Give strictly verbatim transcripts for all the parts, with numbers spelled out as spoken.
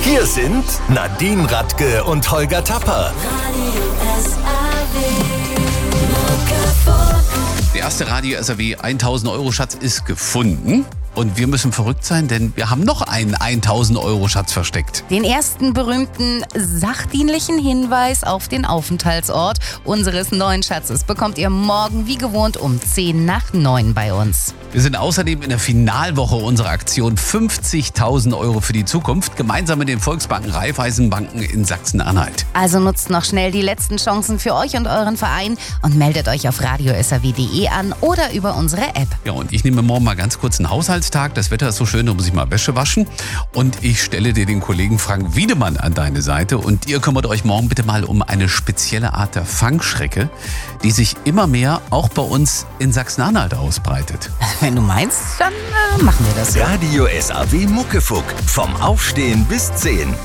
Hier sind Nadine Radke und Holger Tapper. Der erste Radio S A W tausend Euro Schatz ist gefunden. Und wir müssen verrückt sein, denn wir haben noch einen tausend Euro Schatz versteckt. Den ersten berühmten sachdienlichen Hinweis auf den Aufenthaltsort unseres neuen Schatzes bekommt ihr morgen wie gewohnt um zehn nach neun bei uns. Wir sind außerdem in der Finalwoche unserer Aktion fünfzigtausend Euro für die Zukunft, gemeinsam mit den Volksbanken, Raiffeisenbanken in Sachsen-Anhalt. Also nutzt noch schnell die letzten Chancen für euch und euren Verein und meldet euch auf radio s a w punkt d e an oder über unsere App. Ja, und ich nehme morgen mal ganz kurz einen Haushaltstag. Das Wetter ist so schön, da muss ich mal Wäsche waschen. Und ich stelle dir den Kollegen Frank Wiedemann an deine Seite. Und ihr kümmert euch morgen bitte mal um eine spezielle Art der Fangschrecke, die sich immer mehr auch bei uns in Sachsen-Anhalt ausbreitet. Wenn du meinst, dann äh, machen wir das. Radio S A W Muckefuck. Vom Aufstehen bis zehn.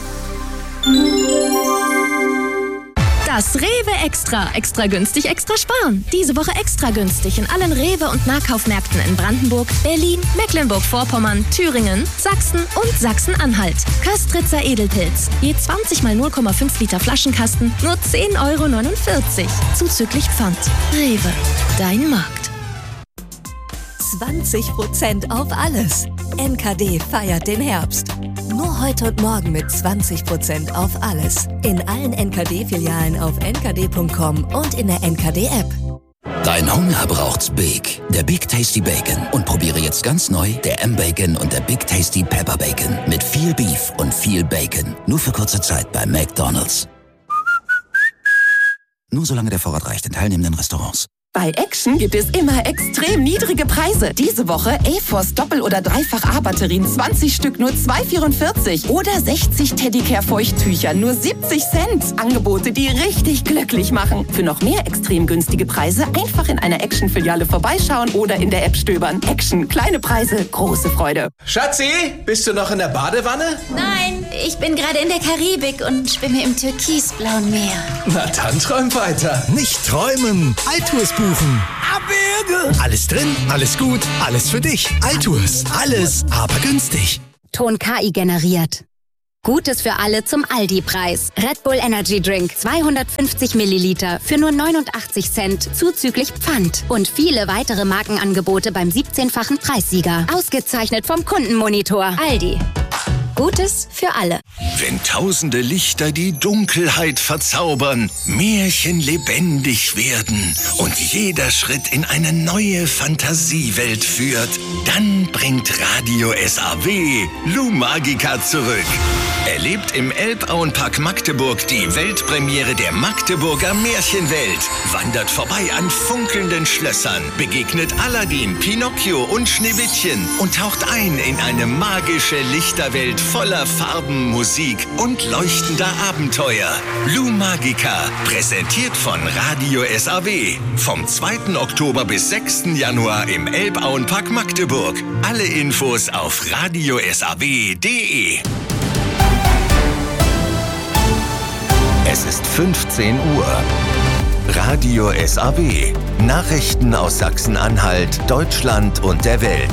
Das Rewe Extra. Extra günstig, extra sparen. Diese Woche extra günstig in allen Rewe- und Nahkaufmärkten in Brandenburg, Berlin, Mecklenburg-Vorpommern, Thüringen, Sachsen und Sachsen-Anhalt. Köstritzer Edelpilz. Je zwanzig mal null Komma fünf Liter Flaschenkasten, nur zehn Euro neunundvierzig. Zuzüglich Pfand. Rewe. Dein Markt. zwanzig Prozent auf alles. N K D feiert den Herbst. Nur heute und morgen mit zwanzig Prozent auf alles. In allen N K D-Filialen auf n k d punkt com und in der N K D-App. Dein Hunger braucht's Big. Der Big Tasty Bacon. Und probiere jetzt ganz neu der M-Bacon und der Big Tasty Pepper Bacon. Mit viel Beef und viel Bacon. Nur für kurze Zeit bei McDonald's. Nur solange der Vorrat reicht in teilnehmenden Restaurants. Bei Action gibt es immer extrem niedrige Preise. Diese Woche A-Force Doppel- oder Dreifach-A-Batterien zwanzig Stück nur zwei Euro vierundvierzig. Oder sechzig Teddicare-Feuchttücher nur siebzig Cent. Angebote, die richtig glücklich machen. Für noch mehr extrem günstige Preise einfach in einer Action-Filiale vorbeischauen oder in der App stöbern. Action, kleine Preise, große Freude. Schatzi, bist du noch in der Badewanne? Nein, ich bin gerade in der Karibik und schwimme im türkisblauen Meer. Na dann träum weiter. Nicht träumen, Altours buchen. Abwürge. Alles drin, alles gut, alles für dich. Altours, alles, aber günstig. Ton K I generiert. Gutes für alle zum Aldi-Preis. Red Bull Energy Drink zweihundertfünfzig Milliliter für nur neunundachtzig Cent zuzüglich Pfand. Und viele weitere Markenangebote beim siebzehnfachen Preissieger. Ausgezeichnet vom Kundenmonitor. Aldi. Gutes für alle. Wenn tausende Lichter die Dunkelheit verzaubern, Märchen lebendig werden und jeder Schritt in eine neue Fantasiewelt führt, dann bringt Radio S A W Lou Magica zurück. Erlebt im Elbauenpark Magdeburg die Weltpremiere der Magdeburger Märchenwelt. Wandert vorbei an funkelnden Schlössern, begegnet Aladdin, Pinocchio und Schneewittchen und taucht ein in eine magische Lichterwelt voller Farben, Musik und leuchtender Abenteuer. Lou Magica, präsentiert von Radio S A W. Vom zweiten Oktober bis sechsten Januar im Elbauenpark Magdeburg. Alle Infos auf radio s a w punkt d e. Es ist fünfzehn Uhr. Radio S A W. Nachrichten aus Sachsen-Anhalt, Deutschland und der Welt.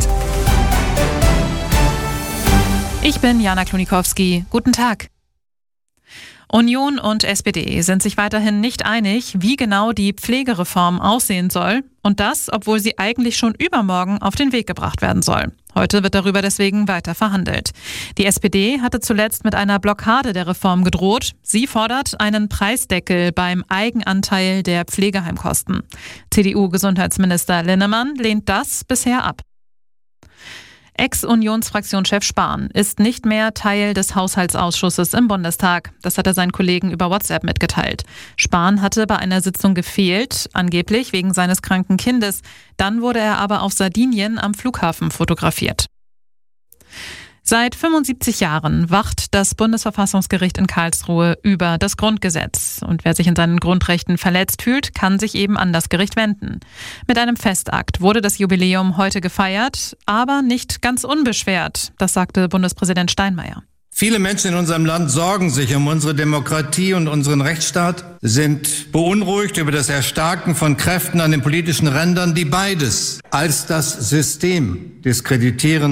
Ich bin Jana Klonikowski. Guten Tag. Union und S P D sind sich weiterhin nicht einig, wie genau die Pflegereform aussehen soll. Und das, obwohl sie eigentlich schon übermorgen auf den Weg gebracht werden soll. Heute wird darüber deswegen weiter verhandelt. Die S P D hatte zuletzt mit einer Blockade der Reform gedroht. Sie fordert einen Preisdeckel beim Eigenanteil der Pflegeheimkosten. C D U-Gesundheitsminister Linnemann lehnt das bisher ab. Ex-Unionsfraktionschef Spahn ist nicht mehr Teil des Haushaltsausschusses im Bundestag. Das hat er seinen Kollegen über WhatsApp mitgeteilt. Spahn hatte bei einer Sitzung gefehlt, angeblich wegen seines kranken Kindes. Dann wurde er aber auf Sardinien am Flughafen fotografiert. Seit fünfundsiebzig Jahren wacht das Bundesverfassungsgericht in Karlsruhe über das Grundgesetz. Und wer sich in seinen Grundrechten verletzt fühlt, kann sich eben an das Gericht wenden. Mit einem Festakt wurde das Jubiläum heute gefeiert, aber nicht ganz unbeschwert. Das sagte Bundespräsident Steinmeier. Viele Menschen in unserem Land sorgen sich um unsere Demokratie und unseren Rechtsstaat, sind beunruhigt über das Erstarken von Kräften an den politischen Rändern, die beides als das System diskreditieren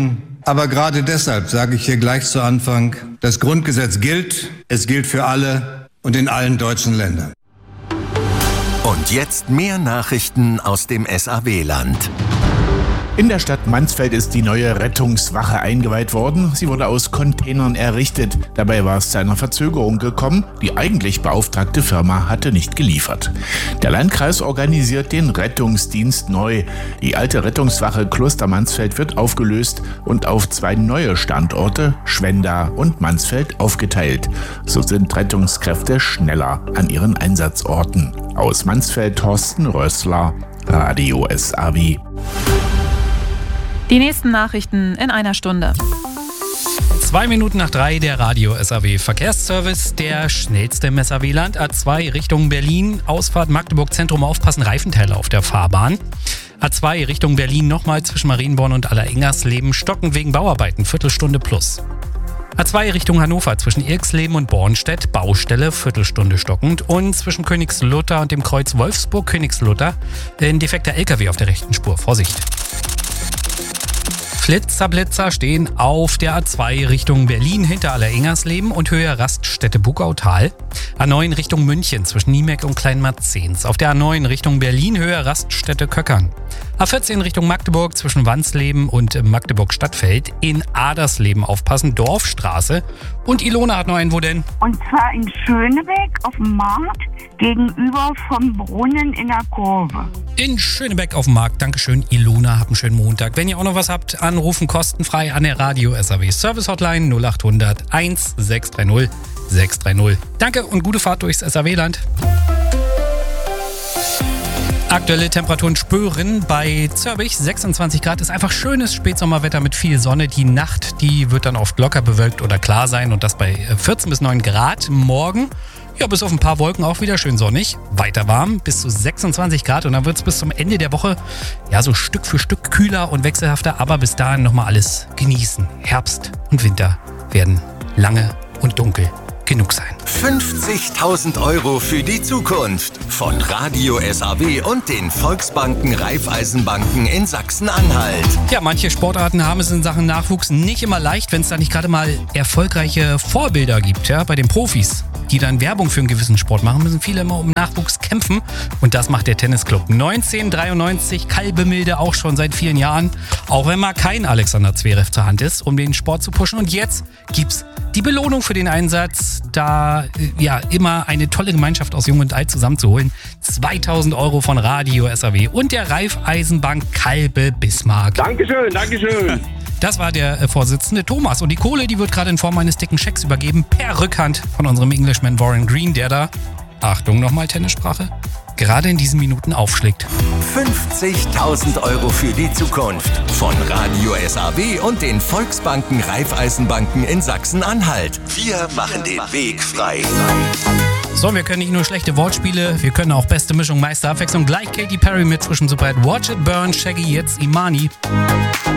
Aber gerade deshalb sage ich hier gleich zu Anfang, das Grundgesetz gilt, es gilt für alle und in allen deutschen Ländern. Und jetzt mehr Nachrichten aus dem S A W-Land. In der Stadt Mansfeld ist die neue Rettungswache eingeweiht worden. Sie wurde aus Containern errichtet. Dabei war es zu einer Verzögerung gekommen. Die eigentlich beauftragte Firma hatte nicht geliefert. Der Landkreis organisiert den Rettungsdienst neu. Die alte Rettungswache Kloster Mansfeld wird aufgelöst und auf zwei neue Standorte, Schwenda und Mansfeld, aufgeteilt. So sind Rettungskräfte schneller an ihren Einsatzorten. Aus Mansfeld Thorsten Rössler, Radio S A W. Die nächsten Nachrichten in einer Stunde. Zwei Minuten nach drei der Radio S A W Verkehrsservice, der schnellste im S A W-Land. A zwei Richtung Berlin, Ausfahrt Magdeburg Zentrum, aufpassen, Reifenteile auf der Fahrbahn. A zwei Richtung Berlin nochmal zwischen Marienborn und Allerengersleben, stocken wegen Bauarbeiten, Viertelstunde plus. A zwei Richtung Hannover zwischen Irxleben und Bornstedt, Baustelle, Viertelstunde stockend. Und zwischen Königslutter und dem Kreuz Wolfsburg-Königslutter ein defekter L K W auf der rechten Spur. Vorsicht! Flitzerblitzer stehen auf der A zwei Richtung Berlin hinter Allerengersleben und Höhe Raststätte Bugautal. A neun Richtung München zwischen Niemeck und Kleinmarzens. Auf der A neun Richtung Berlin Höhe Raststätte Köckern. A vierzehn Richtung Magdeburg zwischen Wansleben und Magdeburg-Stadtfeld. In Adersleben aufpassen, Dorfstraße. Und Ilona hat noch einen, wo denn? Und zwar in Schönebeck auf dem Markt gegenüber vom Brunnen in der Kurve. In Schönebeck auf dem Markt. Dankeschön, Ilona. Habt einen schönen Montag. Wenn ihr auch noch was habt, anrufen kostenfrei an der Radio S A W Service Hotline null acht hundert eins sechs drei null sechs drei null. Danke und gute Fahrt durchs S A W-Land. Aktuelle Temperaturen spüren bei Zörbich, sechsundzwanzig Grad, ist einfach schönes Spätsommerwetter mit viel Sonne. Die Nacht, die wird dann oft locker bewölkt oder klar sein und das bei vierzehn bis neun Grad. Morgen, ja, bis auf ein paar Wolken auch wieder schön sonnig, weiter warm, bis zu sechsundzwanzig Grad und dann wird es bis zum Ende der Woche ja so Stück für Stück kühler und wechselhafter, aber bis dahin nochmal alles genießen. Herbst und Winter werden lange und dunkel genug sein. fünfzigtausend Euro für die Zukunft von Radio S A W und den Volksbanken Raiffeisenbanken in Sachsen-Anhalt. Ja, manche Sportarten haben es in Sachen Nachwuchs nicht immer leicht, wenn es da nicht gerade mal erfolgreiche Vorbilder gibt, ja, bei den Profis, die dann Werbung für einen gewissen Sport machen, müssen viele immer um Nachwuchs kämpfen und das macht der Tennisclub neunzehnhundertdreiundneunzig, Kalbemilde, auch schon seit vielen Jahren, auch wenn mal kein Alexander Zverev zur Hand ist, um den Sport zu pushen. Und jetzt gibt's die Belohnung für den Einsatz, da ja immer eine tolle Gemeinschaft aus Jung und Alt zusammenzuholen. zweitausend Euro von Radio S A W und der Raiffeisenbank Kalbe Bismarck. Dankeschön, Dankeschön. Das war der äh, Vorsitzende Thomas. Und die Kohle, die wird gerade in Form eines dicken Schecks übergeben, per Rückhand von unserem Englishman Warren Green, der da, Achtung nochmal Tennissprache, gerade in diesen Minuten aufschlägt. fünfzigtausend Euro für die Zukunft von Radio S A W und den Volksbanken Raiffeisenbanken in Sachsen-Anhalt. Wir machen den Weg frei. So, wir können nicht nur schlechte Wortspiele, wir können auch beste Mischung, Meisterabwechslung. Gleich Katy Perry mit frischem Superhit. Watch It Burn, Shaggy, jetzt Imani.